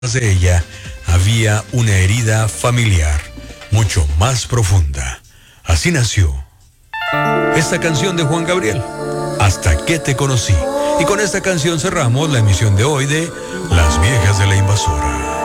de ella había una herida familiar mucho más profunda. Así nació esta canción de Juan Gabriel, Hasta que te conocí. Y con esta canción cerramos la emisión de hoy de Las Viejas de la Invasora.